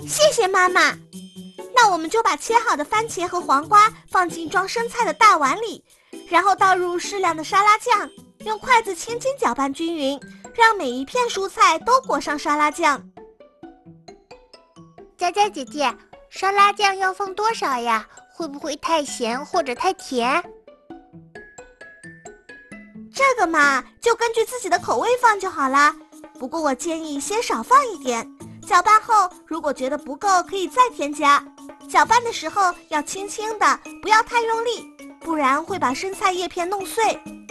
谢谢妈妈。那我们就把切好的番茄和黄瓜放进装生菜的大碗里，然后倒入适量的沙拉酱，用筷子轻轻搅拌均匀，让每一片蔬菜都裹上沙拉酱。 佳佳姐姐，沙拉酱要放多少呀？会不会太咸或者太甜？ 这个嘛，就根据自己的口味放就好啦。不过我建议先少放一点，搅拌后如果觉得不够，可以再添加。搅拌的时候要轻轻的，不要太用力，不然会把生菜叶片弄碎。